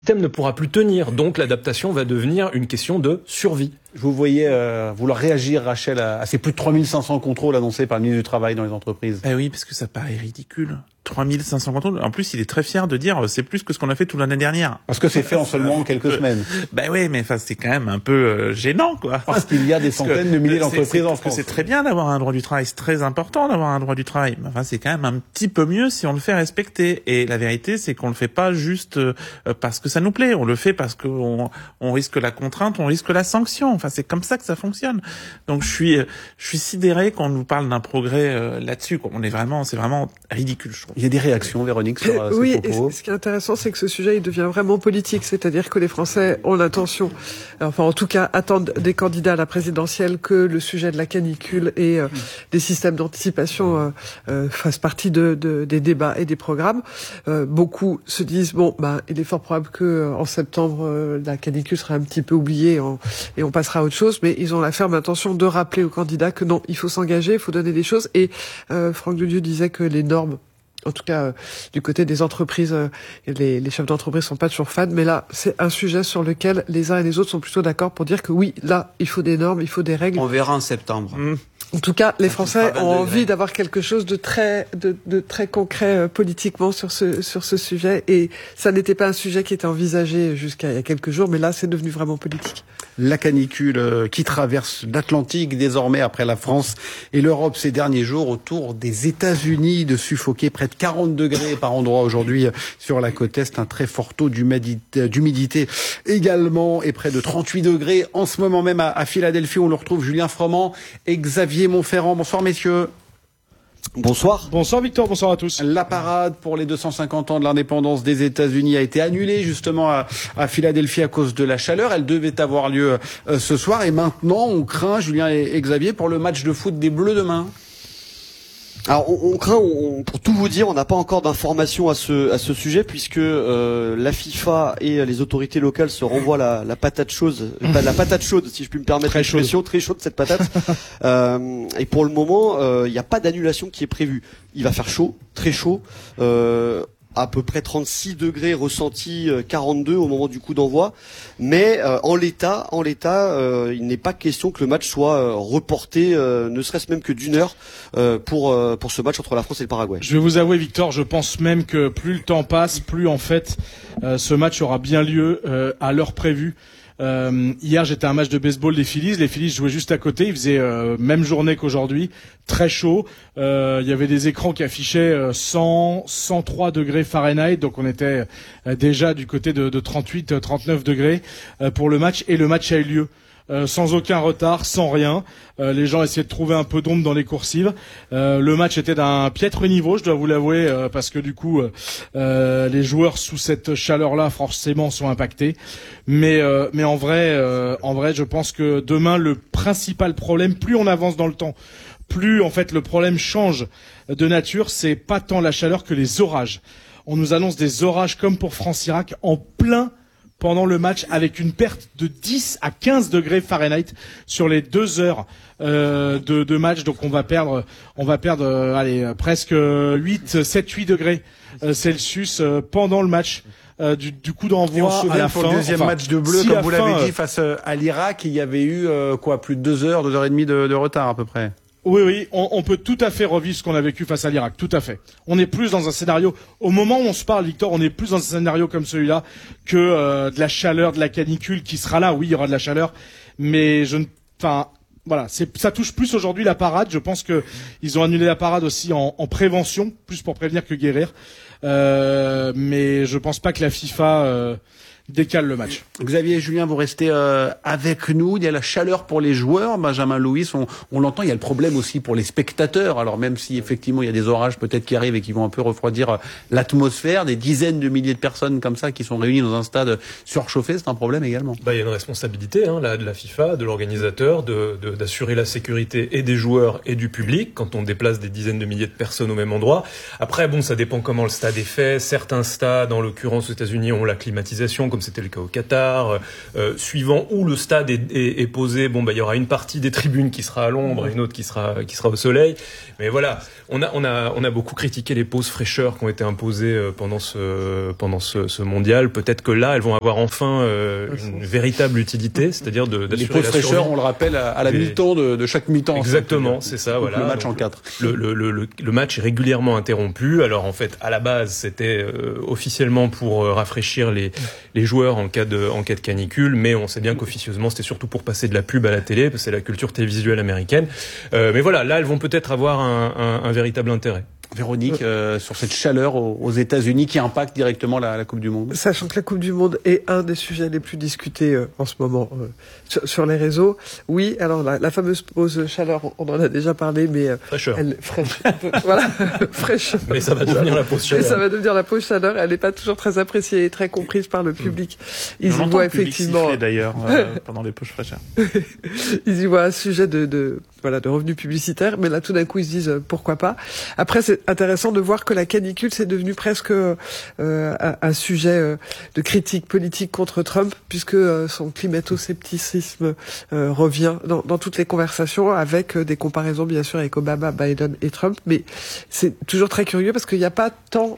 Le système ne pourra plus tenir, donc l'adaptation va devenir une question de survie. Je vous voyais vouloir réagir, Rachel, à ces plus de 3500 contrôles annoncés par le ministre du Travail dans les entreprises. Eh oui, parce que ça paraît ridicule. 3500 contrôles. En plus, il est très fier de dire c'est plus que ce qu'on a fait toute l'année dernière. Parce que c'est fait en seulement quelques semaines. Ben oui, mais enfin c'est quand même un peu gênant, quoi. Parce qu'il y a des centaines de milliers d'entreprises en France. C'est très bien d'avoir un droit du travail, c'est très important d'avoir un droit du travail. Mais enfin, c'est quand même un petit peu mieux si on le fait respecter. Et la vérité, c'est qu'on le fait pas juste parce que ça nous plaît. On le fait parce qu'on risque la contrainte, on risque la sanction. Enfin, c'est comme ça que ça fonctionne. Donc je suis sidéré qu'on nous parle d'un progrès là-dessus. C'est vraiment ridicule, je trouve. Il y a des réactions, Véronique, sur ces propos. Oui, ce qui est intéressant, c'est que ce sujet, il devient vraiment politique. C'est-à-dire que les Français ont l'intention, enfin en tout cas attendent des candidats à la présidentielle que le sujet de la canicule et des systèmes d'anticipation fassent partie des débats et des programmes. Beaucoup se disent, il est fort probable que en septembre, la canicule sera un petit peu oubliée et on passera à autre chose. Mais ils ont la ferme intention de rappeler aux candidats que non, il faut s'engager, il faut donner des choses. Et Franck Dudieu disait que les normes, en tout cas du côté des entreprises, les chefs d'entreprise sont pas toujours fans, mais là c'est un sujet sur lequel les uns et les autres sont plutôt d'accord pour dire que oui, là il faut des normes, il faut des règles. On verra en septembre. En tout cas, les Français ont envie d'avoir quelque chose de très concret politiquement sur ce sujet, et ça n'était pas un sujet qui était envisagé jusqu'à il y a quelques jours, mais là c'est devenu vraiment politique. La canicule qui traverse l'Atlantique désormais après la France et l'Europe ces derniers jours, autour des États-Unis, de suffoquer près de 40 degrés par endroit aujourd'hui sur la côte Est, un très fort taux d'humidité également, et près de 38 degrés en ce moment même à Philadelphie où on le retrouve Julien Froment et Xavier Montferrand. Bonsoir messieurs. Bonsoir. Bonsoir Victor, bonsoir à tous. La parade pour les 250 ans de l'indépendance des États-Unis a été annulée justement à Philadelphie à cause de la chaleur. Elle devait avoir lieu ce soir, et maintenant on craint, Julien et Xavier, pour le match de foot des Bleus demain. Alors on craint, pour tout vous dire, on n'a pas encore d'informations à ce sujet, puisque la FIFA et les autorités locales se renvoient la patate chaude, la patate chaude, si je puis me permettre l'expression, très chaude cette patate. Et pour le moment, il n'y a pas d'annulation qui est prévue. Il va faire chaud, très chaud. À peu près 36 degrés ressentis, 42 au moment du coup d'envoi. Mais en l'état, il n'est pas question que le match soit reporté, ne serait-ce même que d'une heure, pour ce match entre la France et le Paraguay. Je vais vous avouer, Victor, je pense même que plus le temps passe, plus en fait ce match aura bien lieu à l'heure prévue. Hier, j'étais à un match de baseball des Phillies. Les Phillies jouaient juste à côté. Il faisait même journée qu'aujourd'hui, très chaud. Il y avait des écrans qui affichaient 103 degrés Fahrenheit. Donc on était déjà du côté de 38, 39 degrés pour le match. Et le match a eu lieu. Sans aucun retard, sans rien. Les gens essayaient de trouver un peu d'ombre dans les coursives. Le match était d'un piètre niveau, je dois vous l'avouer, parce que du coup, les joueurs sous cette chaleur-là, forcément, sont impactés. Mais en vrai, je pense que demain, le principal problème, plus on avance dans le temps, plus en fait le problème change de nature. C'est pas tant la chaleur que les orages. On nous annonce des orages comme pour France-Irak en plein pendant le match, avec une perte de 10 à 15 degrés Fahrenheit sur les 2 heures de match. Donc on va perdre presque 7-8 degrés Celsius pendant le match du coup d'envoi à la fin. Pour le deuxième match de bleu, comme vous l'avez dit, face à l'Irak, il y avait eu plus de 2 heures et demie de retard à peu près. Oui, on peut tout à fait revivre ce qu'on a vécu face à l'Irak, tout à fait. On est plus dans un scénario, au moment où on se parle, Victor, on est plus dans un scénario comme celui-là que de la chaleur, de la canicule qui sera là. Oui, il y aura de la chaleur, mais ça touche plus aujourd'hui la parade. Je pense que ils ont annulé la parade aussi en prévention, plus pour prévenir que guérir. Mais je pense pas que la FIFA décale le match. Xavier et Julien, vous restez avec nous. Il y a la chaleur pour les joueurs. Benjamin Louis, on l'entend, il y a le problème aussi pour les spectateurs. Alors même si effectivement il y a des orages peut-être qui arrivent et qui vont un peu refroidir l'atmosphère, des dizaines de milliers de personnes comme ça qui sont réunies dans un stade surchauffé, c'est un problème également. Il y a une responsabilité de la FIFA, de l'organisateur, d'assurer la sécurité et des joueurs et du public quand on déplace des dizaines de milliers de personnes au même endroit. Après, ça dépend comment le stade est fait. Certains stades, en l'occurrence aux États-Unis, ont la climatisation comme c'était le cas au Qatar. Suivant où le stade est posé, il y aura une partie des tribunes qui sera à l'ombre et une autre qui sera au soleil. Mais voilà, on a beaucoup critiqué les pauses fraîcheur qui ont été imposées pendant ce mondial. Peut-être que là, elles vont avoir enfin une véritable utilité, c'est-à-dire d'assurer les pauses fraîcheur, on le rappelle, à la mi-temps de chaque mi-temps. Exactement, c'est ça. Voilà. Le match en 4. Le match est régulièrement interrompu. Alors en fait, à la base, c'était officiellement pour rafraîchir les joueurs en cas de canicule, mais on sait bien qu'officieusement, c'était surtout pour passer de la pub à la télé, parce que c'est la culture télévisuelle américaine. Mais voilà, là, elles vont peut-être avoir un véritable intérêt. Véronique, sur cette chaleur aux États-Unis qui impacte directement la Coupe du Monde. Sachant que la Coupe du Monde est un des sujets les plus discutés en ce moment sur les réseaux. Oui, alors la fameuse pause chaleur, on en a déjà parlé, mais fraîcheur. Voilà, fraîche. Mais ça va devenir la pause chaleur. Mais ça va devenir la pause chaleur. Elle n'est pas toujours très appréciée et très comprise par le public. Ils y voient effectivement d'ailleurs pendant les pauses fraîcheurs. Ils y voient un sujet de revenus publicitaires, mais là tout d'un coup ils se disent pourquoi pas. Après c'est intéressant de voir que la canicule c'est devenu presque un sujet de critique politique contre Trump, puisque son climato-scepticisme revient dans toutes les conversations, avec des comparaisons bien sûr avec Obama, Biden et Trump, mais c'est toujours très curieux parce qu'il n'y a pas tant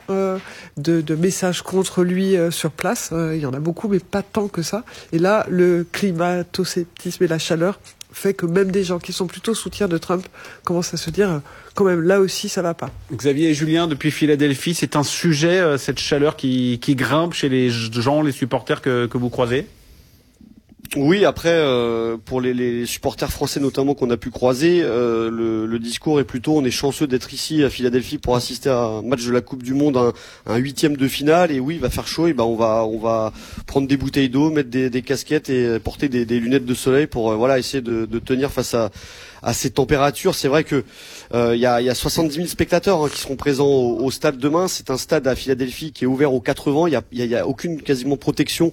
de messages contre lui sur place. Il y en a beaucoup, mais pas tant que ça. Et là, le climato-scepticisme et la chaleur fait que même des gens qui sont plutôt soutiens de Trump commencent à se dire quand même là aussi ça va pas. Xavier et Julien, depuis Philadelphie, c'est un sujet, cette chaleur qui grimpe chez les gens, les supporters que vous croisez? Oui, après, pour les supporters français notamment qu'on a pu croiser, le discours est plutôt on est chanceux d'être ici à Philadelphie pour assister à un match de la Coupe du Monde, un 8e de finale, et oui, il va faire chaud, et on va prendre des bouteilles d'eau, mettre des casquettes et porter des lunettes de soleil pour essayer de tenir face à ces températures. C'est vrai que il y a 70 000 spectateurs qui seront présents au stade demain. C'est un stade à Philadelphie qui est ouvert aux 4 vents. Il y a aucune quasiment protection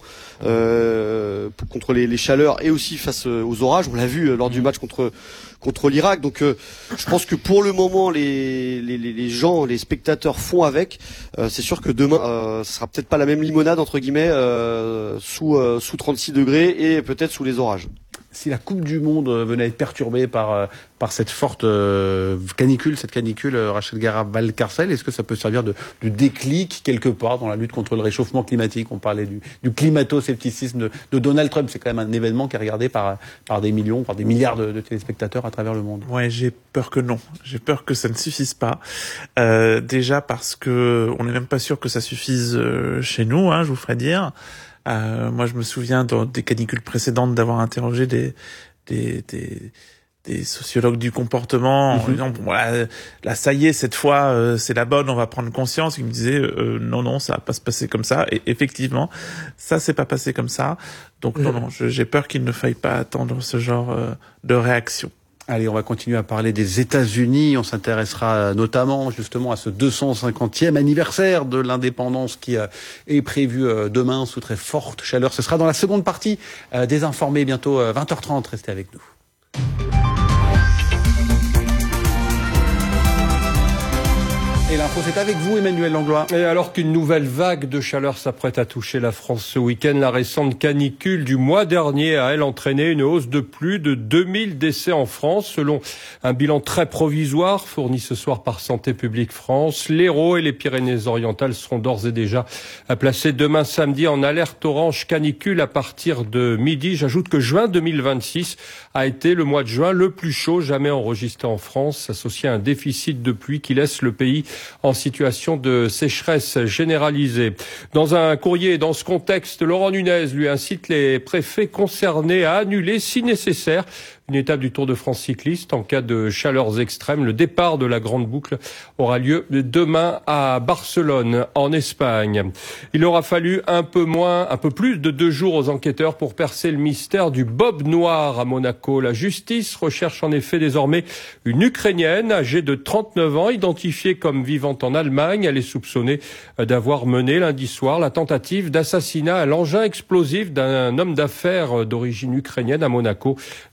contre les chaleurs et aussi face aux orages. On l'a vu lors du match contre l'Irak. Donc je pense que pour le moment les gens, les spectateurs font avec. C'est sûr que demain ce sera peut-être pas la même limonade entre guillemets sous 36 degrés et peut-être sous les orages. Si la Coupe du Monde venait à être perturbée par cette forte canicule, Rachel Garab-Valcarcel, est-ce que ça peut servir de déclic quelque part dans la lutte contre le réchauffement climatique? On parlait du climato-scepticisme de Donald Trump. C'est quand même un événement qui est regardé par des millions, par des milliards de téléspectateurs à travers le monde. Ouais, j'ai peur que non. J'ai peur que ça ne suffise pas. Déjà parce que on n'est même pas sûr que ça suffise chez nous, je vous ferai dire. Moi, je me souviens dans des canicules précédentes d'avoir interrogé des sociologues du comportement en disant là ça y est, cette fois c'est la bonne, on va prendre conscience. Ils me disaient non, ça va pas se passer comme ça, et effectivement ça s'est pas passé comme ça. Donc non, j'ai peur qu'il ne faille pas attendre ce genre de réaction. Allez, on va continuer à parler des États-Unis. On s'intéressera notamment justement à ce 250e anniversaire de l'indépendance qui est prévu demain sous très forte chaleur. Ce sera dans la seconde partie des Informés, bientôt 20h30. Restez avec nous. Et l'info, c'est avec vous, Emmanuel Langlois. Et alors qu'une nouvelle vague de chaleur s'apprête à toucher la France ce week-end, la récente canicule du mois dernier a, elle, entraîné une hausse de plus de 2000 décès en France, selon un bilan très provisoire fourni ce soir par Santé publique France. L'Hérault et les Pyrénées-Orientales seront d'ores et déjà placés demain samedi en alerte orange canicule à partir de midi. J'ajoute que juin 2026 a été le mois de juin le plus chaud jamais enregistré en France, associé à un déficit de pluie qui laisse le pays en situation de sécheresse généralisée. Dans un courrier, dans ce contexte, Laurent Nunez lui incite les préfets concernés à annuler, si nécessaire, une étape du Tour de France cycliste en cas de chaleurs extrêmes. Le départ de la grande boucle aura lieu demain à Barcelone, en Espagne. Il aura fallu un peu plus de 2 jours aux enquêteurs pour percer le mystère du bob noir à Monaco. La justice recherche en effet désormais une Ukrainienne âgée de 39 ans, identifiée comme vivant en Allemagne. Elle est soupçonnée d'avoir mené lundi soir la tentative d'assassinat à l'engin explosif d'un homme d'affaires d'origine ukrainienne à Monaco. D'après la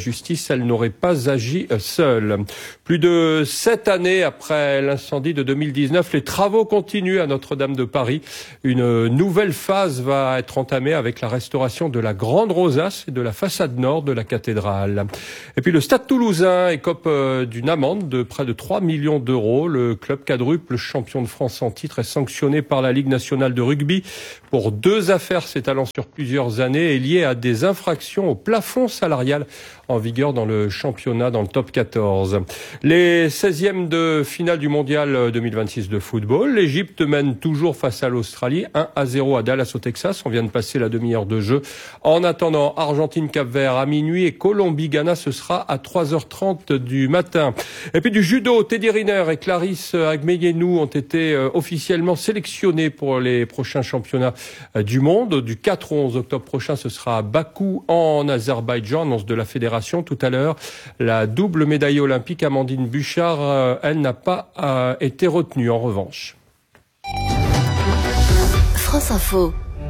justice, elle n'aurait pas agi seule. Plus de 7 années après l'incendie de 2019, les travaux continuent à Notre-Dame de Paris. Une nouvelle phase va être entamée avec la restauration de la grande rosace et de la façade nord de la cathédrale. Et puis le Stade Toulousain écope d'une amende de près de 3 millions d'euros. Le club quadruple champion de France en titre est sanctionné par la Ligue nationale de rugby pour 2 affaires s'étalant sur plusieurs années et liées à des infractions au plafond salarial en vigueur dans le championnat, dans le top 14. Les 16e de finale du mondial 2026 de football. L'Égypte mène toujours face à l'Australie, 1-0 à Dallas au Texas. On vient de passer la demi-heure de jeu. En attendant, Argentine-Cap-Vert à minuit et Colombie-Ghana, ce sera à 3h30 du matin. Et puis du judo, Teddy Riner et Clarisse Agmeyenou ont été officiellement sélectionnés pour les prochains championnats du monde. Du 4 au 11 octobre prochain, ce sera à Bakou en Azerbaïdjan, annonce de la fédération tout à l'heure. La double médaille olympique, Amandine Bouchard, elle n'a pas été retenue en revanche. France Info.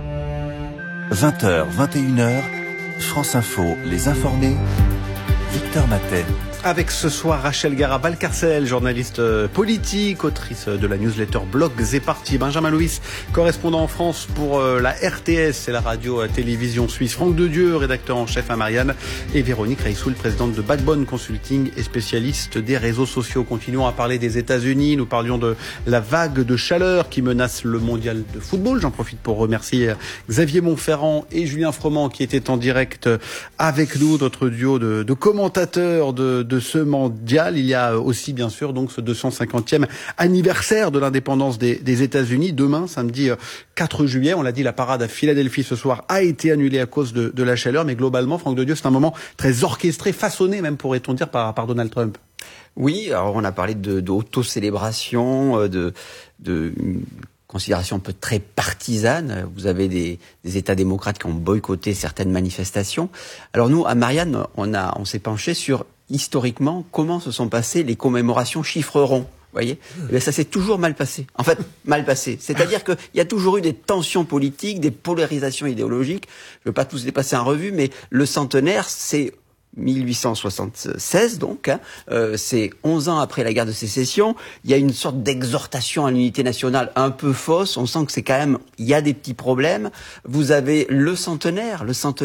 20h, 21h, France Info, les informés, Victor Matet. Avec ce soir Rachel Garabal-Carcel, journaliste politique, autrice de la newsletter Blogs et Partis. Benjamin Louis, correspondant en France pour la RTS, c'est la radio-télévision suisse. Franck Dedieu, rédacteur en chef à Marianne. Et Véronique Reissoul, présidente de Backbone Consulting et spécialiste des réseaux sociaux. Continuons à parler des États-Unis. Nous parlions de la vague de chaleur qui menace le mondial de football. J'en profite pour remercier Xavier Montferrand et Julien Froment qui étaient en direct avec nous, notre duo de commentateurs de ce mondial. Il y a aussi bien sûr donc ce 250e anniversaire de l'indépendance des États-Unis. Demain, samedi 4 juillet, on l'a dit, la parade à Philadelphie ce soir a été annulée à cause de la chaleur. Mais globalement, Franck Dedieu, c'est un moment très orchestré, façonné même, pourrait-on dire, par Donald Trump. Oui, alors on a parlé d'auto-célébration, de considération un peu très partisane. Vous avez des États démocrates qui ont boycotté certaines manifestations. Alors nous, à Marianne, on s'est penché sur historiquement comment se sont passées les commémorations chiffre rond. Vous voyez, et ça s'est toujours mal passé. En fait, mal passé. C'est-à-dire qu'il y a toujours eu des tensions politiques, des polarisations idéologiques. Je ne veux pas tous les passer en revue, mais le centenaire, c'est 1876 donc, c'est 11 ans après la guerre de sécession. Il y a une sorte d'exhortation à l'unité nationale un peu fausse. On sent que c'est quand même, il y a des petits problèmes. Vous avez le centenaire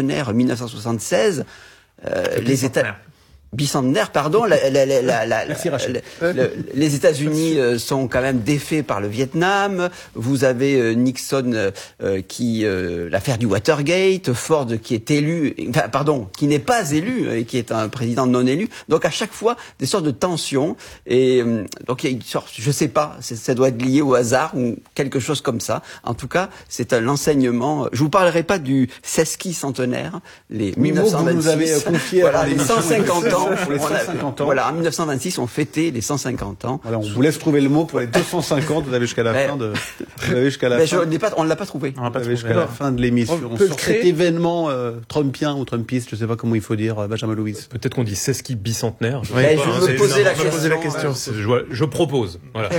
1976. Les États bicentenaire, pardon. Merci Rachel. Les États-Unis sont quand même défaits par le Vietnam. Vous avez Nixon qui l'affaire du Watergate, Ford qui est élu, qui n'est pas élu et qui est un président non élu. Donc à chaque fois des sortes de tensions et donc il y a une sorte, je sais pas, ça doit être lié au hasard ou quelque chose comme ça. En tout cas, c'est l'enseignement. Je vous parlerai pas du sesquicentenaire, les 1926. Vous nous avez confié voilà, les 150 ans. Pour les 150 ans. Voilà, en 1926, on fêtait les 150 ans. Voilà, on vous laisse trouver le mot pour les 250. Vous avez jusqu'à la fin de. Vous avez jusqu'à la fin. On l'a pas trouvé. On l'a pas trouvé jusqu'à la fin de l'émission. Sur cet événement trumpien ou trumpiste, je sais pas comment il faut dire, Benjamin Louis. Peut-être qu'on dit sesqui bicentenaire. Je me posais la question. Je propose. Voilà.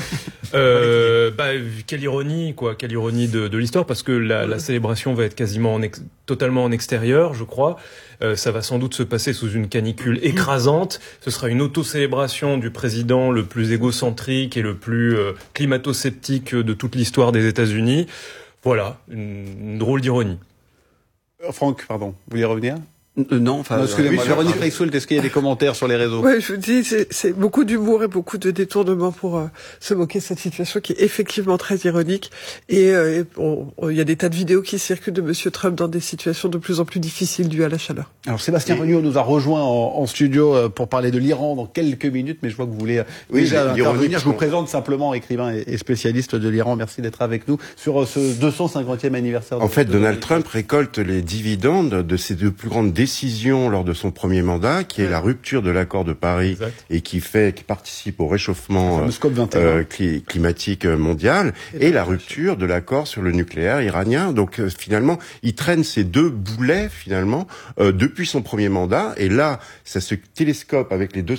Quelle ironie, quoi. Quelle ironie de l'histoire, parce que la célébration va être quasiment totalement en extérieur, je crois. Ça va sans doute se passer sous une canicule écrasante. Ce sera une auto-célébration du président le plus égocentrique et le plus climato-sceptique de toute l'histoire des États-Unis. Voilà, une drôle d'ironie. Franck, pardon, vous voulez revenir ? Non, excusez-moi, Véronique Reissoul, est-ce qu'il y a des commentaires sur les réseaux ? Oui, je vous dis, c'est beaucoup d'humour et beaucoup de détournement pour se moquer de cette situation qui est effectivement très ironique. Et il y a des tas de vidéos qui circulent de Monsieur Trump dans des situations de plus en plus difficiles dues à la chaleur. Alors Sébastien Regnault nous a rejoint en studio pour parler de l'Iran dans quelques minutes, mais je vois que vous voulez déjà intervenir. Je vous présente simplement écrivain et spécialiste de l'Iran. Merci d'être avec nous sur ce 250e anniversaire. En fait, Donald Trump récolte les dividendes de ses deux plus grandes décision lors de son premier mandat, qui est la rupture de l'accord de Paris et qui participe au réchauffement climatique mondial et la rupture de l'accord sur le nucléaire iranien. Donc finalement, il traîne ces deux boulets finalement depuis son premier mandat et là, ça se télescope avec les le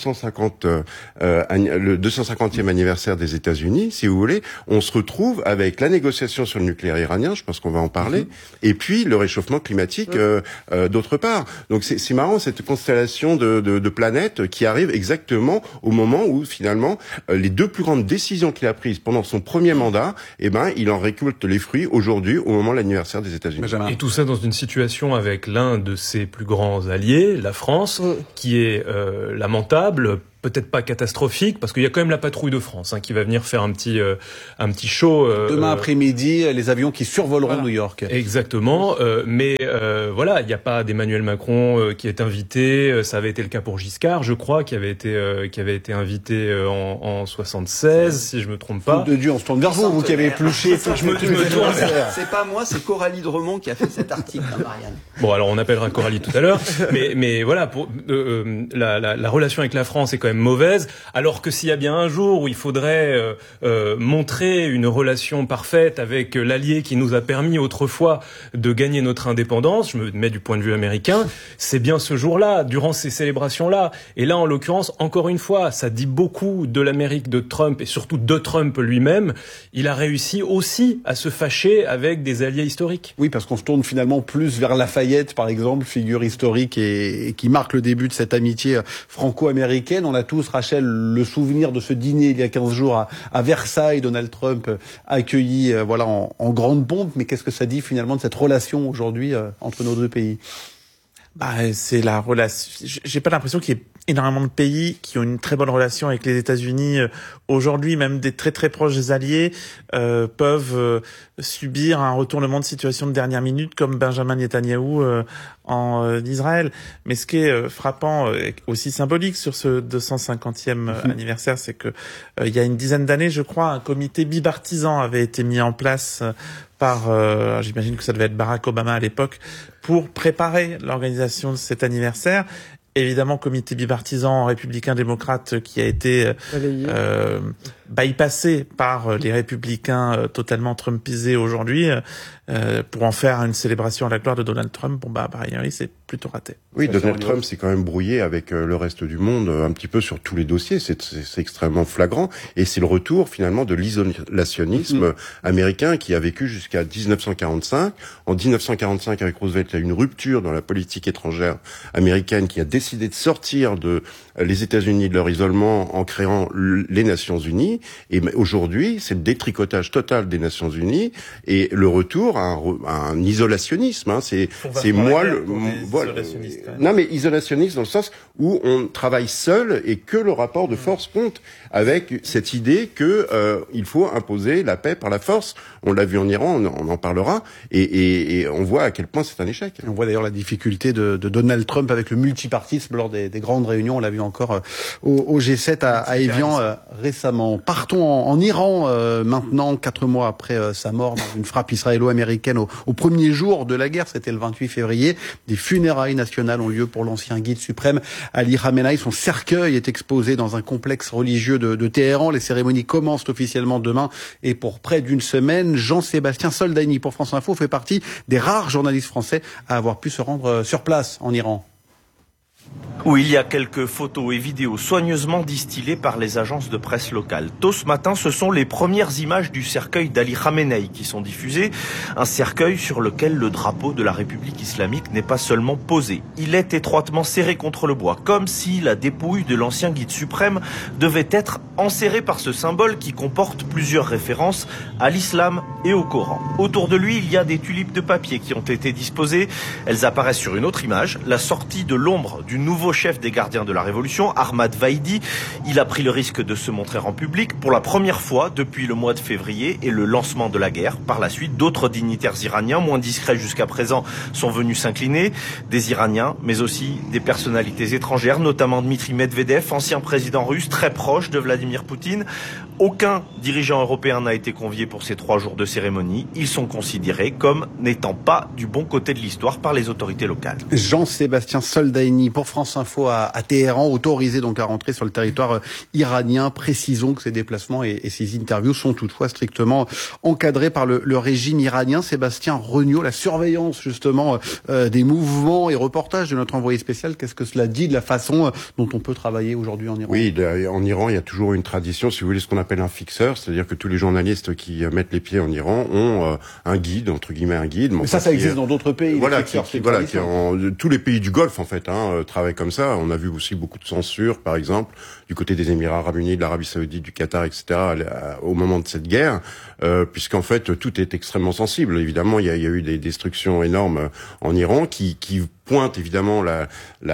250e anniverssaire des États-Unis, si vous voulez. On se retrouve avec la négociation sur le nucléaire iranien, je pense qu'on va en parler, et puis le réchauffement climatique d'autre part. Donc c'est marrant cette constellation de planètes qui arrive exactement au moment où finalement les deux plus grandes décisions qu'il a prises pendant son premier mandat, il en récolte les fruits aujourd'hui au moment de l'anniversaire des États-Unis. Et tout ça dans une situation avec l'un de ses plus grands alliés, la France, qui est lamentable, peut-être pas catastrophique, parce qu'il y a quand même la patrouille de France qui va venir faire un petit show demain après-midi, les avions qui survoleront New York. Exactement, mais voilà, il n'y a pas d'Emmanuel Macron qui est invité. Ça avait été le cas pour Giscard, je crois, qui avait été invité en 76, si je me trompe pas. De Dieu, on se tourne vers vous qui avez épluché. Je me tourne vers. C'est pas moi, c'est Coralie Dremont qui a fait cet article, Marianne. Bon, alors on appellera Coralie tout à l'heure, mais voilà, pour la relation avec la France est quand même mauvaise, alors que s'il y a bien un jour où il faudrait montrer une relation parfaite avec l'allié qui nous a permis autrefois de gagner notre indépendance, je me mets du point de vue américain, c'est bien ce jour-là, durant ces célébrations-là. Et là, en l'occurrence, encore une fois, ça dit beaucoup de l'Amérique de Trump et surtout de Trump lui-même. Il a réussi aussi à se fâcher avec des alliés historiques. Oui, parce qu'on se tourne finalement plus vers Lafayette, par exemple, figure historique et qui marque le début de cette amitié franco-américaine. On a tous, Rachel, le souvenir de ce dîner il y a 15 jours à Versailles, Donald Trump accueilli en grande pompe. Mais qu'est-ce que ça dit finalement de cette relation aujourd'hui entre nos deux pays? C'est la relation. J'ai pas l'impression qu'il y ait énormément de pays qui ont une très bonne relation avec les États-Unis aujourd'hui. Même des très très proches alliés peuvent subir un retournement de situation de dernière minute, comme Benjamin Netanyahou en Israël. Mais ce qui est frappant, aussi symbolique sur ce 250e anniversaire, c'est que il y a une dizaine d'années, je crois, un comité bipartisan avait été mis en place par, j'imagine que ça devait être Barack Obama à l'époque, pour préparer l'organisation de cet anniversaire. Évidemment, comité bipartisan républicain-démocrate qui a été bypassé par les républicains totalement trumpisés aujourd'hui pour en faire une célébration à la gloire de Donald Trump. Pareil, c'est plutôt raté. Oui, Donald Trump s'est quand même brouillé avec le reste du monde un petit peu sur tous les dossiers. C'est extrêmement flagrant. Et c'est le retour finalement de l'isolationnisme américain qui a vécu jusqu'à 1945. En 1945, avec Roosevelt, il y a eu une rupture dans la politique étrangère américaine qui a décidé de sortir les États-Unis de leur isolement en créant les Nations Unies. Et aujourd'hui, c'est le détricotage total des Nations Unies et le retour à un isolationnisme. C'est moi non, mais isolationniste dans le sens où on travaille seul et que le rapport de force compte, avec cette idée que il faut imposer la paix par la force. On l'a vu en Iran, on en parlera, et on voit à quel point c'est un échec. On voit d'ailleurs la difficulté de Donald Trump avec le multipartisme lors des grandes réunions. On l'a vu encore au G7 à Évian récemment. Partons en Iran maintenant, 4 mois après sa mort dans une frappe israélo-américaine au premier jour de la guerre. C'était le 28 février. Des funérailles nationales ont lieu pour l'ancien guide suprême Ali Khamenei. Son cercueil est exposé dans un complexe religieux de Téhéran. Les cérémonies commencent officiellement demain et pour près d'une semaine. Jean-Sébastien Soldani pour France Info fait partie des rares journalistes français à avoir pu se rendre sur place en Iran. Où il y a quelques photos et vidéos soigneusement distillées par les agences de presse locales. Tôt ce matin, ce sont les premières images du cercueil d'Ali Khamenei qui sont diffusées. Un cercueil sur lequel le drapeau de la République islamique n'est pas seulement posé. Il est étroitement serré contre le bois, comme si la dépouille de l'ancien guide suprême devait être enserrée par ce symbole qui comporte plusieurs références à l'islam et au Coran. Autour de lui, il y a des tulipes de papier qui ont été disposées. Elles apparaissent sur une autre image, la sortie de l'ombre du nouveau chef des gardiens de la Révolution, Ahmad Vaidi. Il a pris le risque de se montrer en public pour la première fois depuis le mois de février et le lancement de la guerre. Par la suite, d'autres dignitaires iraniens, moins discrets jusqu'à présent, sont venus s'incliner. Des Iraniens, mais aussi des personnalités étrangères, notamment Dmitri Medvedev, ancien président russe, très proche de Vladimir Poutine. Aucun dirigeant européen n'a été convié pour ces 3 jours de cérémonie. Ils sont considérés comme n'étant pas du bon côté de l'histoire par les autorités locales. Jean-Sébastien Soldani pour France Info à Téhéran, autorisé donc à rentrer sur le territoire iranien. Précisons que ces déplacements et ces interviews sont toutefois strictement encadrés par le régime iranien. Sébastien Regnault, la surveillance justement des mouvements et reportages de notre envoyé spécial, qu'est-ce que cela dit de la façon dont on peut travailler aujourd'hui en Iran? Oui, en Iran, il y a toujours une tradition, si vous voulez, ce qu'on appelle un fixeur, c'est-à-dire que tous les journalistes qui mettent les pieds en Iran ont un guide, entre guillemets un guide. Mais ça existe dans d'autres pays. Voilà, tous les pays du Golfe en fait travaillent comme ça. On a vu aussi beaucoup de censure, par exemple, du côté des Émirats Arabes Unis, de l'Arabie Saoudite, du Qatar, etc. Au moment de cette guerre, puisqu'en fait tout est extrêmement sensible. Évidemment, il y a eu des destructions énormes en Iran qui pointe évidemment la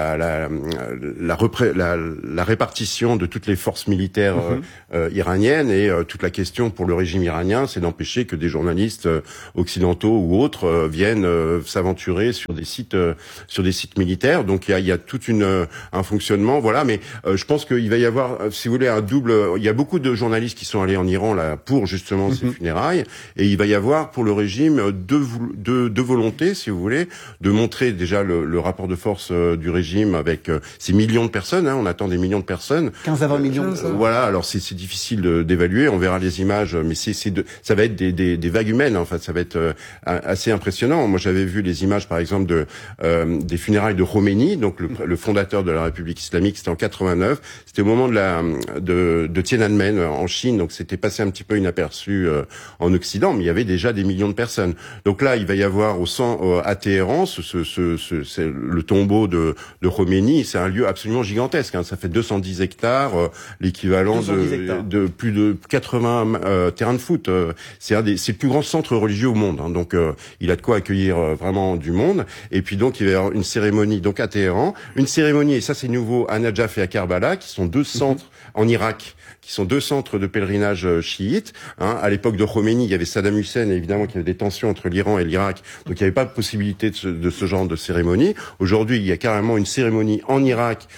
répartition de toutes les forces militaires iraniennes et toute la question pour le régime iranien, c'est d'empêcher que des journalistes occidentaux ou autres viennent s'aventurer sur des sites militaires. Donc il y a tout un fonctionnement, voilà. Mais je pense qu'il va y avoir, si vous voulez, il y a beaucoup de journalistes qui sont allés en Iran là pour justement ces funérailles, et il va y avoir pour le régime deux volontés, si vous voulez, de montrer déjà le rapport de force du régime avec ces millions de personnes, on attend des millions de personnes. 15 à 20 millions. Voilà, alors c'est difficile d'évaluer, on verra les images, mais ça va être des vagues humaines, en fait, ça va être assez impressionnant. Moi j'avais vu les images par exemple des funérailles de Khomeini, donc le fondateur de la République islamique, c'était en 89, c'était au moment de Tiananmen en Chine, donc c'était passé un petit peu inaperçu en Occident, mais il y avait déjà des millions de personnes. Donc là, il va y avoir à Téhéran c'est le tombeau de Khomeini, c'est un lieu absolument gigantesque, ça fait 210 hectares, l'équivalent de plus de 80 terrains de foot. C'est le plus grand centre religieux au monde, donc il a de quoi accueillir vraiment du monde. Et puis donc il va y avoir une cérémonie donc à Téhéran, une cérémonie, et ça c'est nouveau, à Najaf et à Karbala, qui sont deux centres en Irak, qui sont deux centres de pèlerinage chiites. À l'époque de Khomeini, il y avait Saddam Hussein, et évidemment qu'il y avait des tensions entre l'Iran et l'Irak, donc il n'y avait pas de possibilité de ce genre de cérémonie. Aujourd'hui, il y a carrément une cérémonie en Irak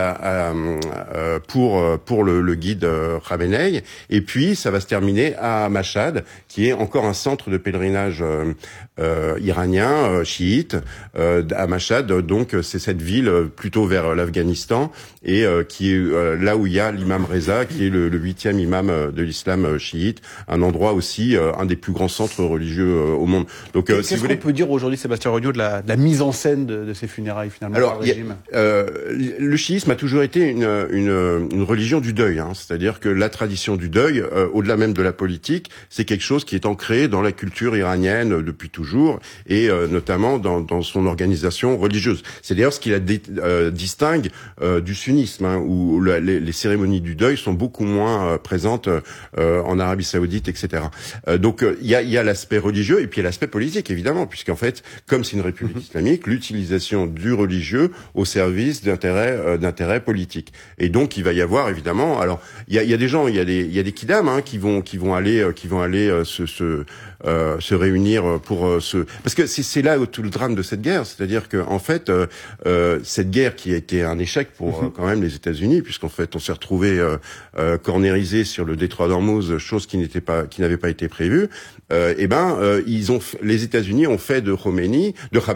pour le guide Khamenei, et puis ça va se terminer à Mashhad, qui est encore un centre de pèlerinage iranien chiite. À Mashhad, donc c'est cette ville plutôt vers l'Afghanistan, et qui est là où il y a l'imam Reza, qui est le 8e imam de l'islam chiite, un endroit aussi, un des plus grands centres religieux au monde. Donc, qu'est-ce qu'on peut dire aujourd'hui, Sébastien Regnault, de la mise en scène de ces funérailles finalement? Alors, le chiisme a toujours été une religion du deuil, c'est-à-dire que la tradition du deuil, au-delà même de la politique, c'est quelque chose qui est ancré dans la culture iranienne depuis toujours, et notamment dans son organisation religieuse. C'est d'ailleurs ce qui la distingue du sunnisme, où les cérémonies du deuil sont beaucoup moins présentes en Arabie Saoudite, etc. Donc il y a l'aspect religieux, et puis il y a l'aspect politique, évidemment, puisqu'en fait, comme c'est une république islamique, l'utilisation du religieux au service d'intérêts politiques. Et donc il va y avoir évidemment, alors il y a des gens, il y a des kidam qui vont aller se réunir pour parce que c'est là tout le drame de cette guerre, c'est-à-dire que en fait cette guerre qui a été un échec pour quand même les États-Unis, puisqu'en fait on s'est retrouvé cornérisé sur le détroit d'Ormuz, chose qui n'avait pas été prévue. Les États-Unis ont fait de Khamenei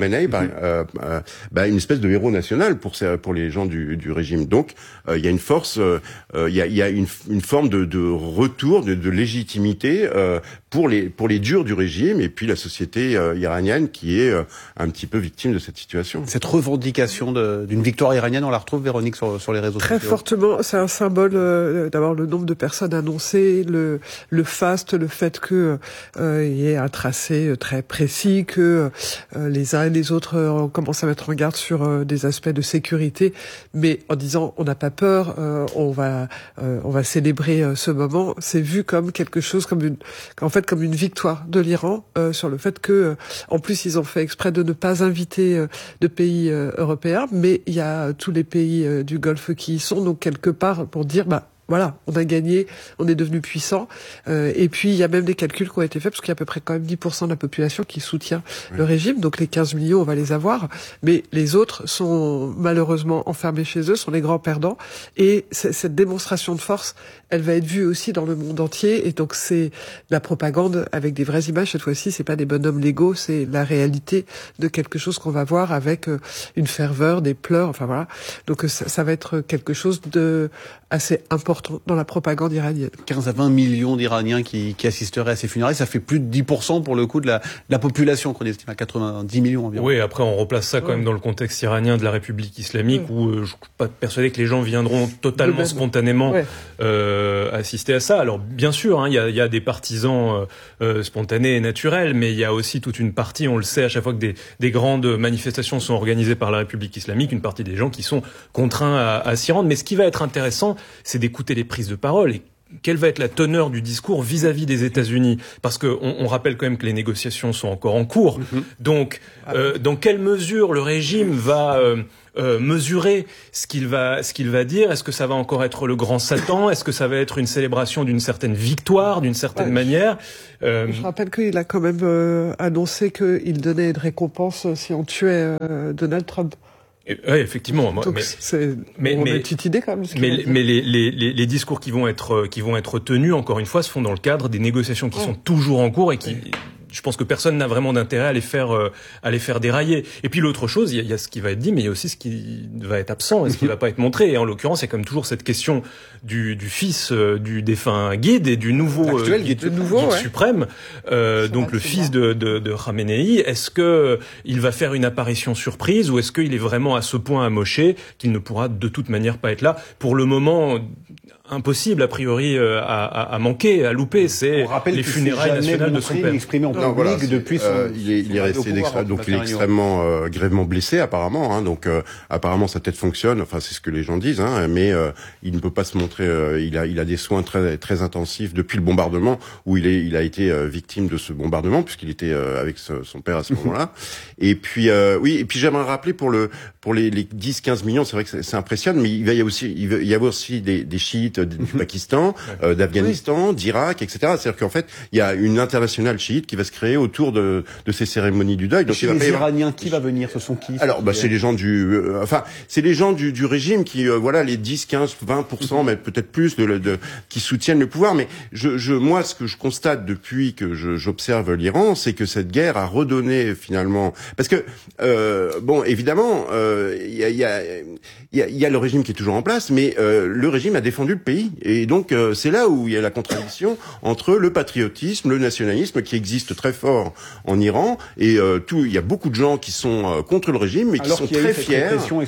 une espèce de héros national pour les gens du régime. Donc il y a une force, il y a une forme de retour de légitimité pour les durs du régime, et puis la société iranienne qui est un petit peu victime de cette situation. Cette revendication d'une victoire iranienne, on la retrouve, Véronique, sur les réseaux sociaux. Très fortement, c'est un symbole d'avoir le nombre de personnes annoncées, le faste, le fait que il y ait un tracé très précis, que les uns et les autres commencent à mettre en garde sur des aspects de sécurité, mais en disant on n'a pas peur, on va célébrer ce moment. C'est vu comme quelque chose, comme une victoire de l'Iran sur le fait que, en plus, ils ont fait exprès de ne pas inviter de pays européens, mais il y a tous les pays du Golfe qui y sont, donc quelque part pour dire, voilà, on a gagné, on est devenu puissant. Et puis, il y a même des calculs qui ont été faits, parce qu'il y a à peu près quand même 10% de la population qui soutient le régime. Donc, les 15 millions, on va les avoir. Mais les autres sont malheureusement enfermés chez eux, sont les grands perdants. Et cette démonstration de force, elle va être vue aussi dans le monde entier. Et donc, c'est la propagande avec des vraies images. Cette fois-ci, c'est pas des bonhommes Lego, c'est la réalité de quelque chose qu'on va voir avec une ferveur, des pleurs, enfin voilà. Donc, ça va être quelque chose de assez important dans la propagande iranienne. 15 à 20 millions d'Iraniens qui assisteraient à ces funérailles, ça fait plus de 10% pour le coup de la population qu'on estime à 90 millions environ. Oui, après on replace ça quand même dans le contexte iranien de la République islamique où je suis pas persuadé que les gens viendront totalement spontanément assister à ça. Alors bien sûr, il y a des partisans spontanés et naturels, mais il y a aussi toute une partie, on le sait à chaque fois que des grandes manifestations sont organisées par la République islamique, une partie des gens qui sont contraints à s'y rendre. Mais ce qui va être intéressant, c'est d'écouter les prises de parole et quelle va être la teneur du discours vis-à-vis des États-Unis, parce que on rappelle quand même que les négociations sont encore en cours. Donc, dans quelle mesure le régime va mesurer ce qu'il va dire? Est-ce que ça va encore être le grand Satan? Est-ce que ça va être une célébration d'une certaine victoire, d'une certaine manière? Je rappelle qu'il a quand même annoncé qu'il donnait une récompense si on tuait Donald Trump. Oui, effectivement. Donc, on a une petite idée quand même. Mais les discours qui vont être tenus, encore une fois, se font dans le cadre des négociations qui sont toujours en cours et qui, je pense que personne n'a vraiment d'intérêt à les faire dérailler. Et puis l'autre chose, il y a ce qui va être dit, mais il y a aussi ce qui va être absent et ce qui va pas être montré. Et en l'occurrence, il y a comme toujours cette question du fils du défunt guide et du nouveau guide suprême, donc le fils de Khamenei. Est-ce que il va faire une apparition surprise ou est-ce qu'il est vraiment à ce point amoché qu'il ne pourra de toute manière pas être là? Pour le moment, impossible a priori à manquer, à louper. C'est les funérailles nationales de son père. Depuis il est resté donc il est extrêmement grièvement blessé apparemment. Donc apparemment sa tête fonctionne. Enfin c'est ce que les gens disent. Mais il ne peut pas se montrer. Il a des soins très très intensifs depuis le bombardement où il a été victime de ce bombardement puisqu'il était avec son père à ce moment-là. Et puis et puis j'aimerais rappeler pour les 10-15 millions, c'est vrai que ça impressionne, mais il va y avoir aussi des chiites du Pakistan, d'Afghanistan, d'Irak, etc. C'est-à-dire qu'en fait, il y a une internationale chiite qui va se créer autour de ces cérémonies du deuil. Donc les Iraniens, qui va venir? Ce sont qui? Alors, c'est les gens c'est les gens du régime qui, les 10, 15, 20%, mais peut-être plus qui soutiennent le pouvoir. Mais moi, ce que je constate depuis que j'observe l'Iran, c'est que cette guerre a redonné finalement, parce que évidemment, il y a le régime qui est toujours en place, mais le régime a défendu le pays, et donc c'est là où il y a la contradiction entre le patriotisme, le nationalisme qui existe très fort en Iran, et il y a beaucoup de gens qui sont contre le régime, mais qui sont très fiers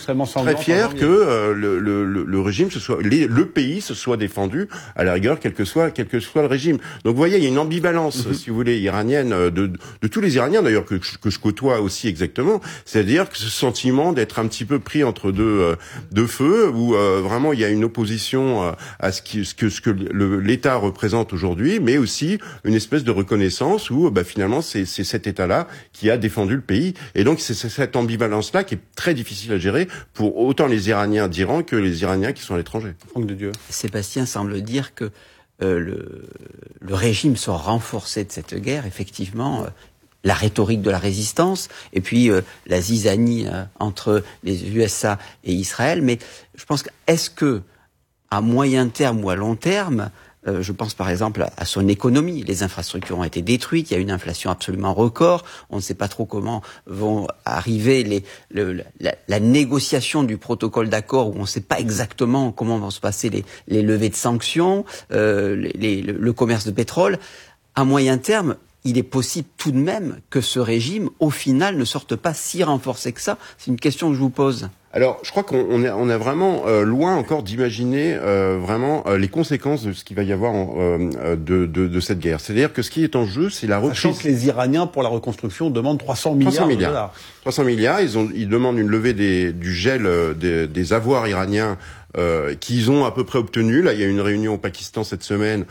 que le régime le pays se soit défendu à la rigueur, quel que soit le régime. Donc vous voyez, il y a une ambivalence, si vous voulez, iranienne de tous les Iraniens d'ailleurs que je côtoie aussi exactement, c'est-à-dire que ce sentiment d'être un petit peu pris entre deux feux, où vraiment il y a une opposition à ce que l'État représente aujourd'hui, mais aussi une espèce de reconnaissance où finalement c'est cet État-là qui a défendu le pays, et donc c'est cette ambivalence-là qui est très difficile à gérer pour autant les Iraniens d'Iran que les Iraniens qui sont à l'étranger. Franck de Dieu. Sébastien semble dire que le régime sera renforcé de cette guerre, effectivement. La rhétorique de la résistance, et puis la zizanie entre les USA et Israël. Mais je pense est-ce que, à moyen terme ou à long terme, je pense par exemple à son économie, les infrastructures ont été détruites, il y a une inflation absolument record, on ne sait pas trop comment vont arriver la négociation du protocole d'accord, où on ne sait pas exactement comment vont se passer les levées de sanctions, le commerce de pétrole. À moyen terme, il est possible tout de même que ce régime, au final, ne sorte pas si renforcé que ça. C'est une question que je vous pose. Alors, je crois qu'on est vraiment loin encore d'imaginer vraiment les conséquences de ce qu'il va y avoir de cette guerre. C'est-à-dire que ce qui est en jeu, c'est la reprise. Sachant que les Iraniens, pour la reconstruction, demandent 300 milliards de dollars. 300 milliards. Ils demandent une levée du gel des avoirs iraniens qu'ils ont à peu près obtenu. Là, il y a une réunion au Pakistan cette semaine,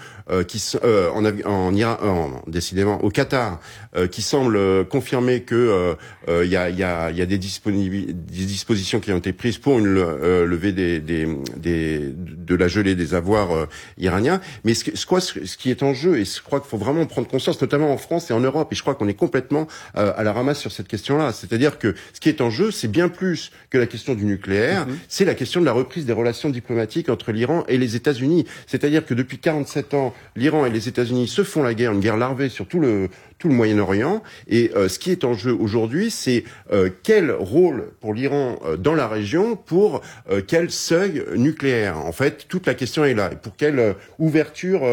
en Iran, décidément au Qatar, qui semble confirmer que il y a des dispositions qui ont été prises pour une levée de la gelée des avoirs iraniens. Mais ce qui est en jeu, et je crois qu'il faut vraiment prendre conscience, notamment en France et en Europe, et je crois qu'on est complètement à la ramasse sur cette question-là. C'est-à-dire que ce qui est en jeu, c'est bien plus que la question du nucléaire, c'est la question de la reprise des relations diplomatiques entre l'Iran et les États-Unis. C'est-à-dire que depuis 47 ans, l'Iran et les États-Unis se font la guerre, une guerre larvée sur tout le Moyen-Orient. Et ce qui est en jeu aujourd'hui, c'est quel rôle pour l'Iran dans la région, pour quel seuil nucléaire. En fait, toute la question est là. Et pour quelle ouverture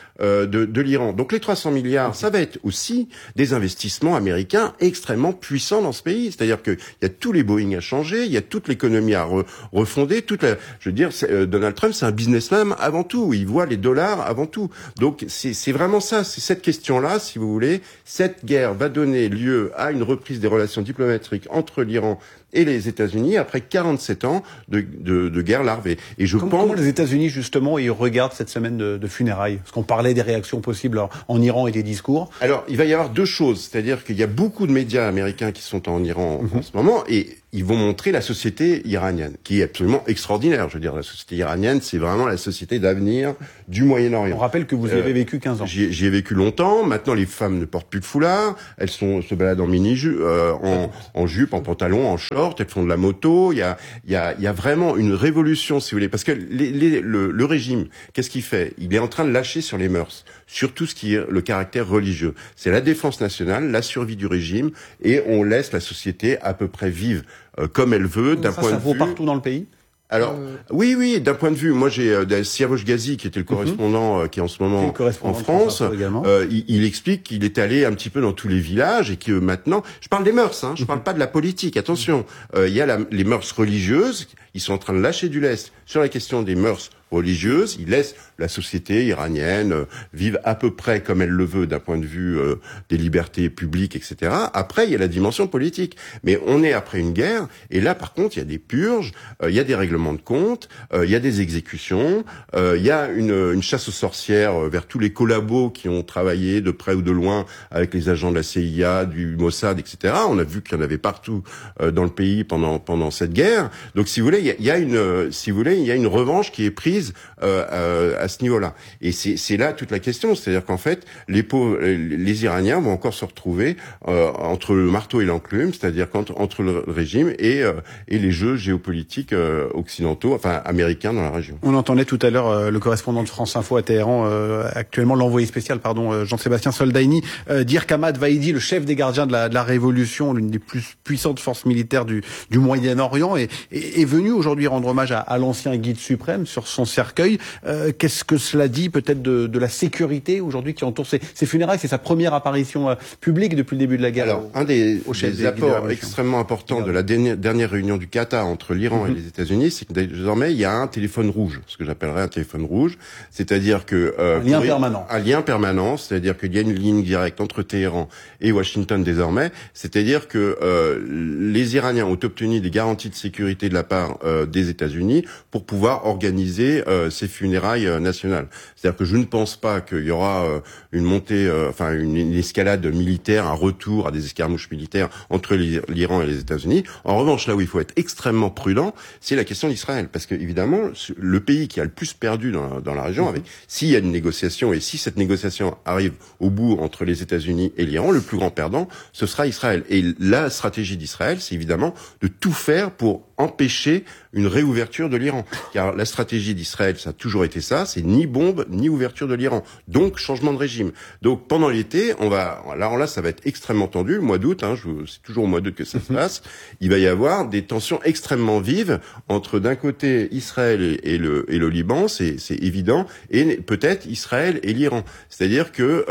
de l'Iran. Donc les 300 milliards, ça va être aussi des investissements américains extrêmement puissants dans ce pays. C'est-à-dire qu'il y a tous les Boeing à changer, il y a toute l'économie à refonder. Je veux dire, Donald Trump, c'est un businessman avant tout. Il voit les dollars avant tout. Donc c'est vraiment ça. C'est cette question-là, si vous voulez. Cette guerre va donner lieu à une reprise des relations diplomatiques entre l'Iran et les États-Unis après 47 ans de guerre larvée. Et comment les États-Unis, justement, ils regardent cette semaine de funérailles? Parce qu'on parlait des réactions possibles en Iran et des discours. Alors, il va y avoir deux choses. C'est-à-dire qu'il y a beaucoup de médias américains qui sont en Iran en ce moment, et ils vont montrer la société iranienne, qui est absolument extraordinaire. Je veux dire, la société iranienne, c'est vraiment la société d'avenir du Moyen-Orient. On rappelle que vous y avez vécu 15 ans. J'y ai vécu longtemps. Maintenant, les femmes ne portent plus de foulard. Elles se baladent en mini-jupe, en jupe, en pantalon, en short. Elles font de la moto. Il y a vraiment une révolution, si vous voulez. Parce que le régime, qu'est-ce qu'il fait? Il est en train de lâcher sur les mœurs, sur tout ce qui est le caractère religieux. C'est la défense nationale, la survie du régime, et on laisse la société à peu près vivre comme elle veut, d'un point de vue. Ça vaut partout dans le pays? Alors, oui, d'un point de vue, moi j'ai Siavosh Ghazi, qui était le correspondant, qui est en ce moment en France, il explique qu'il est allé un petit peu dans tous les villages, et que maintenant, je parle des mœurs, je parle pas de la politique, attention, il y a les mœurs religieuses, ils sont en train de lâcher du lest sur la question des mœurs religieuses, ils laissent la société iranienne vivre à peu près comme elle le veut d'un point de vue des libertés publiques, etc. Après, il y a la dimension politique. Mais on est après une guerre, et là, par contre, il y a des purges, il y a des règlements de compte, il y a des exécutions, il y a une chasse aux sorcières vers tous les collabos qui ont travaillé de près ou de loin avec les agents de la CIA, du Mossad, etc. On a vu qu'il y en avait partout dans le pays pendant cette guerre. Donc, si vous voulez, il y a une revanche qui est prise à ce niveau-là. Et c'est là toute la question, c'est-à-dire qu'en fait, les Iraniens vont encore se retrouver entre le marteau et l'enclume, c'est-à-dire entre le régime et les jeux géopolitiques occidentaux, enfin américains dans la région. On entendait tout à l'heure le correspondant de France Info à Téhéran, actuellement l'envoyé spécial, Jean-Sébastien Soldaini, dire qu'Ahmad Vaidi, le chef des gardiens de la révolution, l'une des plus puissantes forces militaires du Moyen-Orient, est venu aujourd'hui rendre hommage à l'ancien guide suprême sur son cercueil. Qu'est-ce que cela dit peut-être de la sécurité aujourd'hui qui entoure ces funérailles? C'est sa première apparition publique depuis le début de la guerre. Alors, un des apports extrêmement importants de la dernière réunion du Qatar entre l'Iran et les États-Unis, c'est que désormais il y a un téléphone rouge, ce que j'appellerais un téléphone rouge, c'est-à-dire que un lien permanent, c'est-à-dire qu'il y a une ligne directe entre Téhéran et Washington désormais, c'est-à-dire que les Iraniens ont obtenu des garanties de sécurité de la part des États-Unis pour pouvoir organiser ces funérailles nationales. C'est-à-dire que je ne pense pas qu'il y aura une montée, une escalade militaire, un retour à des escarmouches militaires entre l'Iran et les États-Unis. En revanche, là où il faut être extrêmement prudent, c'est la question d'Israël, parce que évidemment, le pays qui a le plus perdu dans la région, s'il y a une négociation et si cette négociation arrive au bout entre les États-Unis et l'Iran, le plus grand perdant, ce sera Israël. Et la stratégie d'Israël, c'est évidemment de tout faire pour empêcher une réouverture de l'Iran. Car la stratégie d'Israël, ça a toujours été ça, c'est ni bombe, ni ouverture de l'Iran. Donc, changement de régime. Donc, pendant l'été, là, ça va être extrêmement tendu, le mois d'août, c'est toujours au mois d'août que ça se passe, il va y avoir des tensions extrêmement vives entre, d'un côté, Israël et le Liban, c'est évident, et peut-être Israël et l'Iran. C'est-à-dire que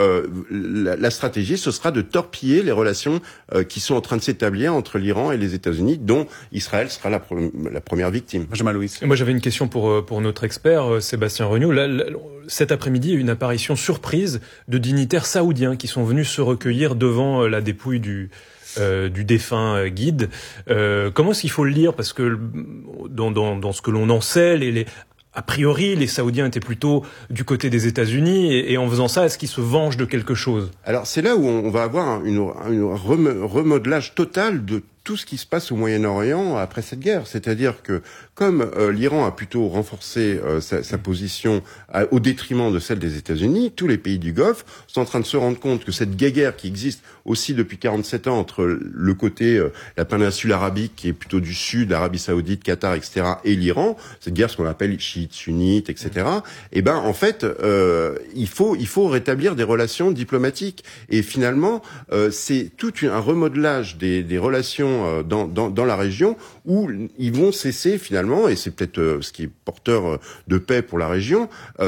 la stratégie, ce sera de torpiller les relations qui sont en train de s'établir entre l'Iran et les États-Unis, dont Israël sera la première victime. Moi, j'avais une question pour notre expert, Sébastien Regnault. Cet après-midi, il y a eu une apparition surprise de dignitaires saoudiens qui sont venus se recueillir devant la dépouille du du défunt guide. Comment est-ce qu'il faut le lire? Parce que dans ce que l'on en sait, a priori, les Saoudiens étaient plutôt du côté des États-Unis, et en faisant ça, est-ce qu'ils se vengent de quelque chose? Alors c'est là où on va avoir un remodelage total de tout ce qui se passe au Moyen-Orient après cette guerre. C'est-à-dire que comme l'Iran a plutôt renforcé sa position au détriment de celle des États-Unis, tous les pays du Golfe sont en train de se rendre compte que cette guerre qui existe aussi depuis 47 ans entre le côté la péninsule arabique qui est plutôt du sud, l'Arabie Saoudite, Qatar, etc., et l'Iran, cette guerre ce qu'on appelle chiites, sunnites, etc. Et ben en fait il faut rétablir des relations diplomatiques, et finalement c'est tout un remodelage des relations dans la région où ils vont cesser finalement, et c'est peut-être ce qui est porteur de paix pour la région,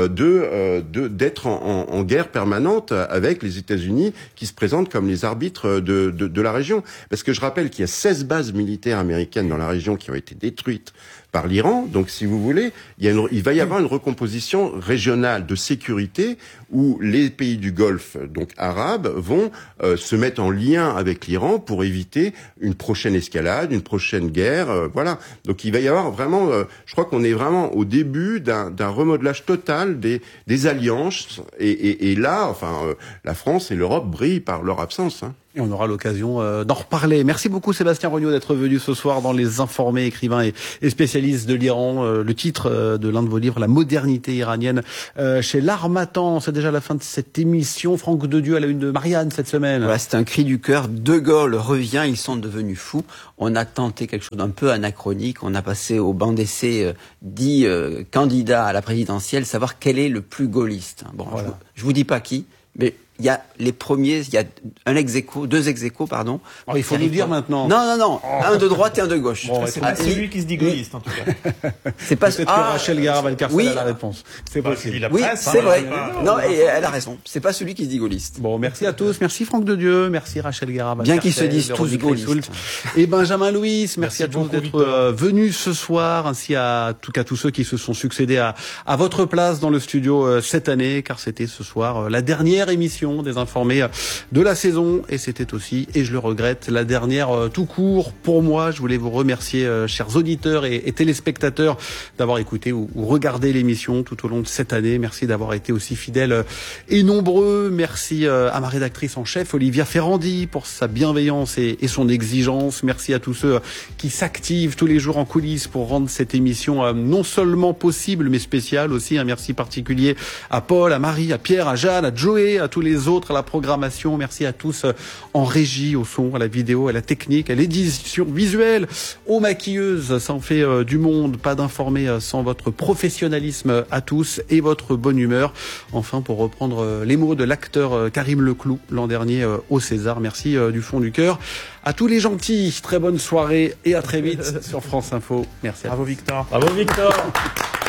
d'être en guerre permanente avec les États-Unis qui se présentent comme les arbitres de la région. Parce que je rappelle qu'il y a 16 bases militaires américaines dans la région qui ont été détruites par l'Iran. Donc, si vous voulez, il va y avoir une recomposition régionale de sécurité où les pays du Golfe, donc arabes, vont se mettre en lien avec l'Iran pour éviter une prochaine escalade, une prochaine guerre. Voilà. Donc, il va y avoir vraiment, je crois qu'on est vraiment au début d'un remodelage total des alliances. Et là, enfin, la France et l'Europe brillent par leur absence. Hein. Et on aura l'occasion d'en reparler. Merci beaucoup Sébastien Regnault d'être venu ce soir dans Les Informés, écrivain et spécialiste de l'Iran. Le titre de l'un de vos livres, La modernité iranienne, chez l'Harmattan. C'est déjà la fin de cette émission. Franck Dedieu à la une de Marianne cette semaine. Voilà, c'est un cri du cœur. De Gaulle revient, ils sont devenus fous. On a tenté quelque chose d'un peu anachronique. On a passé au banc d'essai 10 candidats à la présidentielle, savoir quel est le plus gaulliste. Bon, voilà. Je vous dis pas qui, mais il y a les premiers, il y a deux ex-aequo, pardon. Oh, il faut nous dire maintenant. Non. Un de droite et un de gauche. Bon, c'est pas celui qui se dit gaulliste, en tout cas. C'est pas peut-être que Rachel Garabal-Carcel a la réponse. C'est possible. Oui, c'est vrai. Non, et elle a raison. C'est pas celui qui se dit gaulliste. Bon, merci à tous. Merci Franck Dedieu. Merci Rachel Garabal-Carcel. Bien qu'ils se disent tous gaullistes. Et Benjamin Louis, merci à tous d'être venus ce soir, ainsi à tous ceux qui se sont succédés à votre place dans le studio cette année, car c'était ce soir la dernière émission des Informés de la saison, et c'était aussi, et je le regrette, la dernière tout court pour moi. Je voulais vous remercier, chers auditeurs et téléspectateurs, d'avoir écouté ou regardé l'émission tout au long de cette année. Merci d'avoir été aussi fidèles et nombreux. Merci à ma rédactrice en chef, Olivia Ferrandi, pour sa bienveillance et son exigence. Merci à tous ceux qui s'activent tous les jours en coulisses pour rendre cette émission non seulement possible, mais spéciale aussi. Un merci particulier à Paul, à Marie, à Pierre, à Jeanne, à Joey, à tous les autres, à la programmation. Merci à tous en régie, au son, à la vidéo, à la technique, à l'édition visuelle, aux maquilleuses. Ça en fait du monde. Pas d'Informés sans votre professionnalisme à tous et votre bonne humeur. Enfin, pour reprendre les mots de l'acteur Karim Leclou l'an dernier au César, merci du fond du cœur à tous les gentils. Très bonne soirée et à très vite sur France Info. Merci à vous. Bravo Victor. Bravo Victor.